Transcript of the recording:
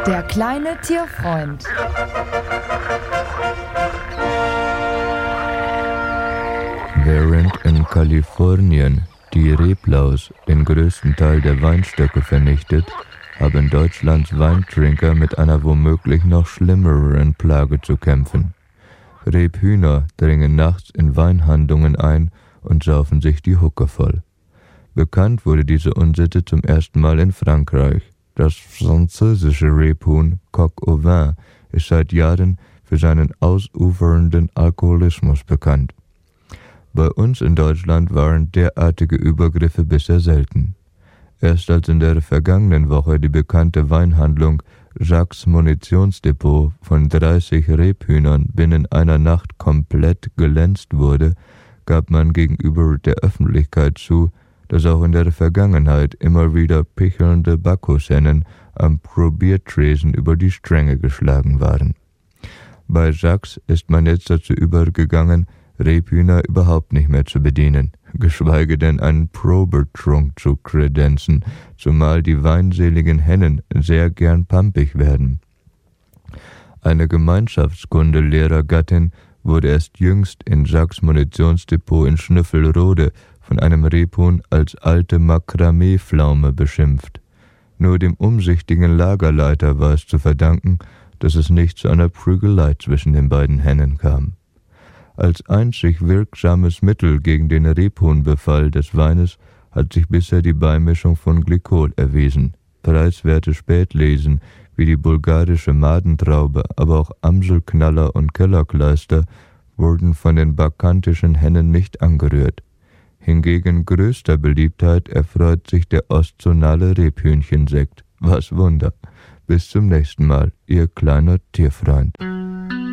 Der kleine Tierfreund. Während in Kalifornien die Reblaus den größten Teil der Weinstöcke vernichtet, haben Deutschlands Weintrinker mit einer womöglich noch schlimmeren Plage zu kämpfen. Rebhühner dringen nachts in Weinhandlungen ein und saufen sich die Hucke voll. Bekannt wurde diese Unsitte zum ersten Mal in Frankreich. Das französische Rebhuhn Coq au vin ist seit Jahren für seinen ausufernden Alkoholismus bekannt. Bei uns in Deutschland waren derartige Übergriffe bisher selten. Erst als in der vergangenen Woche die bekannte Weinhandlung Jacques Munitionsdepot von 30 Rebhühnern binnen einer Nacht komplett glänzt wurde, gab man gegenüber der Öffentlichkeit zu, dass auch in der Vergangenheit immer wieder pichelnde Bacchushennen am Probiertresen über die Stränge geschlagen waren. Bei Jacques ist man jetzt dazu übergegangen, Rebhühner überhaupt nicht mehr zu bedienen, geschweige denn einen Probetrunk zu kredenzen, zumal die weinseligen Hennen sehr gern pampig werden. Eine Gemeinschaftskunde-Lehrergattin wurde erst jüngst in Jacques Munitionsdepot in Schnüffelrode von einem Rebhuhn als alte Makramee-Pflaume beschimpft. Nur dem umsichtigen Lagerleiter war es zu verdanken, dass es nicht zu einer Prügelei zwischen den beiden Hennen kam. Als einzig wirksames Mittel gegen den Rebhuhnbefall des Weines hat sich bisher die Beimischung von Glykol erwiesen. Preiswerte Spätlesen wie die bulgarische Madentraube, aber auch Amselknaller und Kellerkleister wurden von den bakantischen Hennen nicht angerührt. Hingegen größter Beliebtheit erfreut sich der ostzonale Rebhühnchensekt. Was Wunder! Bis zum nächsten Mal, Ihr kleiner Tierfreund.